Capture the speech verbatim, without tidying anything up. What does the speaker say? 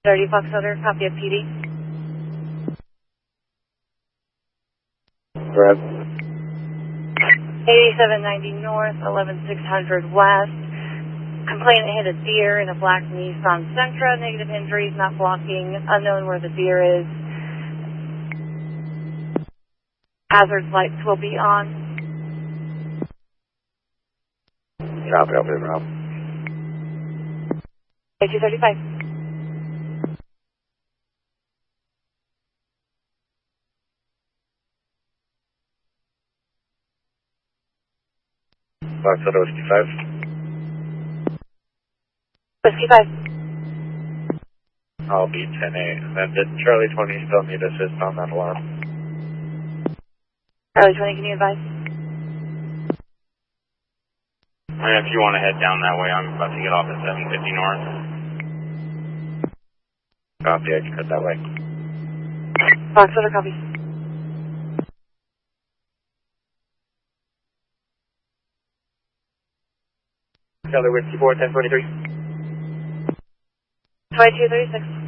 thirty Fox Otter, copy of P D. Brad. eighty-seven ninety north, eleven six hundred west. Complainant hit a deer in a black Nissan Sentra. Negative injuries, not blocking. Unknown where the deer is. Hazard lights will be on. Copy, I'll be around. two thirty-five. Fox Otter, Whiskey five. Whiskey five. I'll be ten eight. And then did Charlie twenty still need assist on that alarm? Charlie twenty, can you advise? If you want to head down that way, I'm about to get off at seven fifty north. Copy, I can head that way. Fox Otter, copy. Charlie Whiskey four, ten twenty-three. twenty-two thirty-six.